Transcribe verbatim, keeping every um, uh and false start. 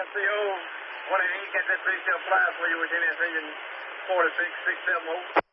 the old, what did he get that three cell flies where you was in that engine four to six, six, seven, oh?